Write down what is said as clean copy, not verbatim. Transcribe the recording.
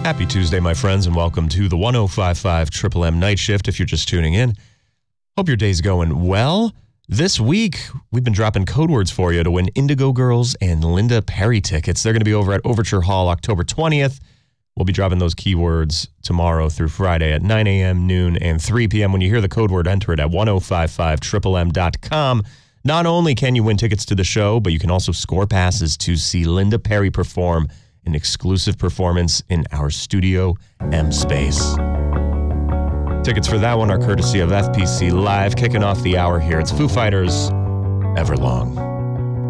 Happy Tuesday, my friends, and welcome to the 105.5 Triple M Night Shift. If you're just tuning in, hope your day's going well. This week, we've been dropping code words for you to win Indigo Girls and Linda Perry tickets. They're going to be over at Overture Hall October 20th. We'll be dropping those keywords tomorrow through Friday at 9 a.m., noon, and 3 p.m. When you hear the code word, enter it at 1055triplem.com. Not only can you win tickets to the show, but you can also score passes to see Linda Perry perform an exclusive performance in our Studio M space. Tickets for that one are courtesy of FPC Live, kicking off the hour here. It's Foo Fighters, Everlong.